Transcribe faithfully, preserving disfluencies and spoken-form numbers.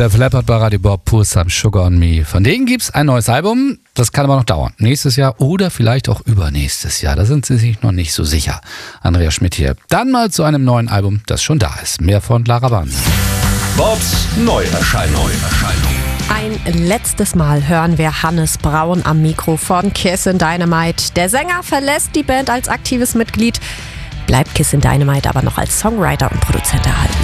Def Leppard bei Radio Bob, Pour Some Sugar on Me. Von denen gibt es ein neues Album, das kann aber noch dauern. Nächstes Jahr oder vielleicht auch übernächstes Jahr, da sind sie sich noch nicht so sicher. Andrea Schmidt hier. Dann mal zu einem neuen Album, das schon da ist. Mehr von Lara Banz. Bobs Neuerscheinung. Ein letztes Mal hören wir Hannes Braun am Mikro von Kissin' Dynamite. Der Sänger verlässt die Band als aktives Mitglied, bleibt Kissin' Dynamite aber noch als Songwriter und Produzent erhalten.